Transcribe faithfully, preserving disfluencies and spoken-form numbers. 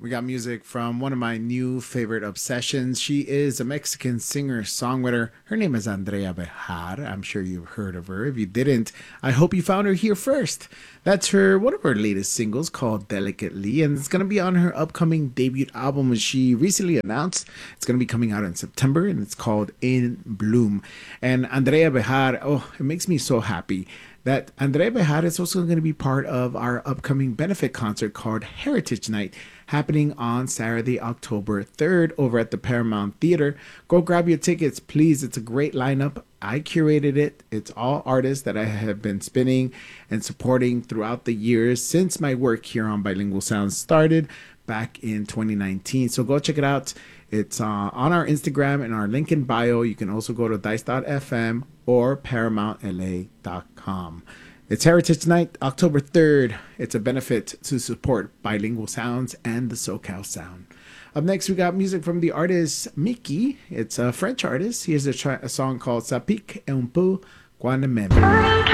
got music from one of my new favorite obsessions. She is a Mexican singer-songwriter. Her name is Andrea Bejar. I'm sure you've heard of her. If you didn't, I hope you found her here first. That's her one of her latest singles called Delicately, and it's going to be on her upcoming debut album, which she recently announced. It's going to be coming out in September, and it's called In Bloom. And Andrea Bejar, oh, it makes me so happy that Andrea Bejar is also going to be part of our upcoming benefit concert called Heritage Night, happening on Saturday, October third over at the Paramount Theater. Go grab your tickets, please. It's a great lineup. I curated it. It's all artists that I have been spinning and supporting throughout the years since my work here on Bilingual Sounds started back in twenty nineteen. So go check it out. It's uh, on our Instagram and our link in bio. You can also go to dice dot f m or paramount l a dot com. It's Heritage Night, October third. It's a benefit to support Bilingual Sounds and the SoCal Sound. Up next, we got music from the artist Mickey. It's a French artist. He has a, tra- a song called Ça pique un peu quand même.